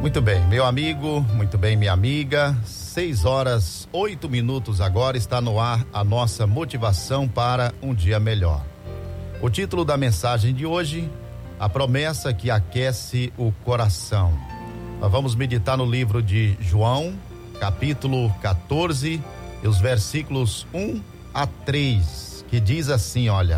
Muito bem, meu amigo, muito bem, minha amiga. 6h08 agora está no ar a nossa motivação para um dia melhor. O título da mensagem de hoje: a promessa que aquece o coração. Nós vamos meditar no livro de João, capítulo 14, e os versículos 1-3, que diz assim, olha: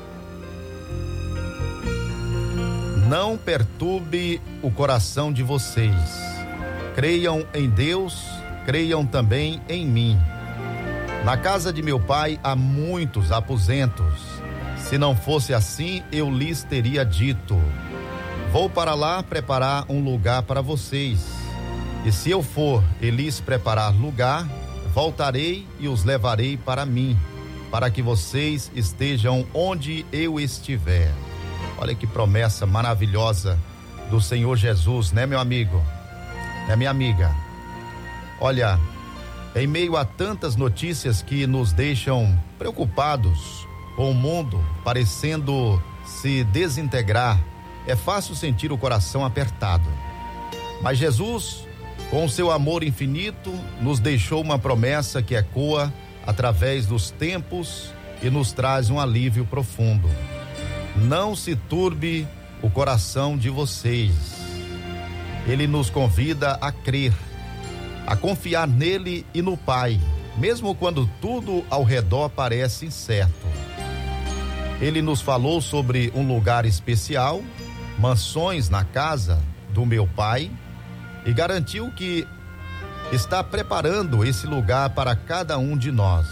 não perturbe o coração de vocês. Creiam em Deus, creiam também em mim. Na casa de meu pai há muitos aposentos. Se não fosse assim, eu lhes teria dito: vou para lá preparar um lugar para vocês. E se eu for e lhes preparar lugar, voltarei e os levarei para mim, para que vocês estejam onde eu estiver. Olha que promessa maravilhosa do Senhor Jesus, né, meu amigo? Né, minha amiga? Olha, em meio a tantas notícias que nos deixam preocupados com o mundo parecendo se desintegrar, é fácil sentir o coração apertado. Mas Jesus, com o seu amor infinito, nos deixou uma promessa que ecoa através dos tempos e nos traz um alívio profundo. Não se turbe o coração de vocês. Ele nos convida a crer, a confiar nele e no Pai, mesmo quando tudo ao redor parece incerto. Ele nos falou sobre um lugar especial, mansões na casa do meu Pai, e garantiu que está preparando esse lugar para cada um de nós.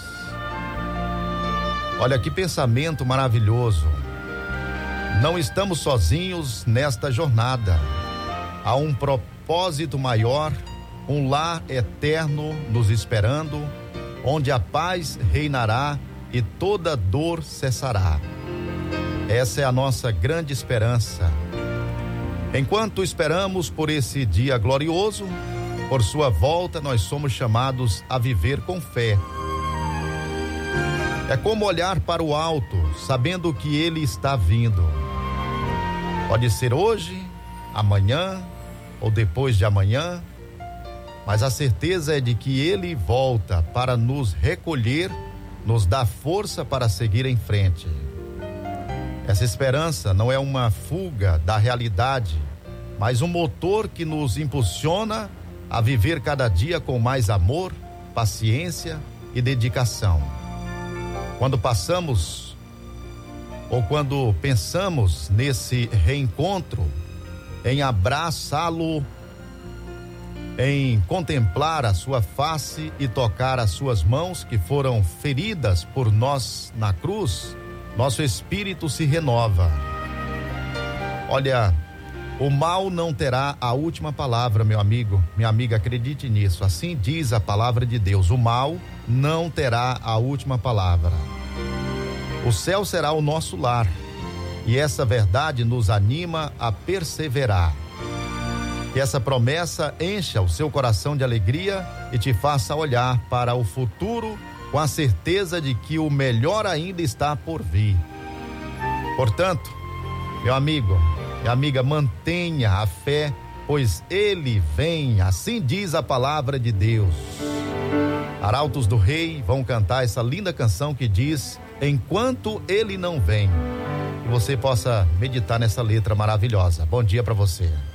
Olha que pensamento maravilhoso. Não estamos sozinhos nesta jornada. Há um propósito maior, um lar eterno nos esperando, onde a paz reinará e toda dor cessará. Essa é a nossa grande esperança. Enquanto esperamos por esse dia glorioso, por sua volta, nós somos chamados a viver com fé. É como olhar para o alto, sabendo que ele está vindo. Pode ser hoje, amanhã ou depois de amanhã, mas a certeza é de que ele volta para nos recolher, nos dar força para seguir em frente. Essa esperança não é uma fuga da realidade, mas um motor que nos impulsiona a viver cada dia com mais amor, paciência e dedicação. Quando pensamos nesse reencontro, em abraçá-lo, em contemplar a sua face e tocar as suas mãos que foram feridas por nós na cruz, nosso espírito se renova. Olha, o mal não terá a última palavra, meu amigo, minha amiga, acredite nisso. Assim diz a palavra de Deus: o mal não terá a última palavra. O céu será o nosso lar, e essa verdade nos anima a perseverar. Que essa promessa encha o seu coração de alegria e te faça olhar para o futuro com a certeza de que o melhor ainda está por vir. Portanto, meu amigo, minha amiga, mantenha a fé, pois ele vem, assim diz a palavra de Deus. Arautos do Rei vão cantar essa linda canção que diz: enquanto ele não vem. Que você possa meditar nessa letra maravilhosa. Bom dia para você.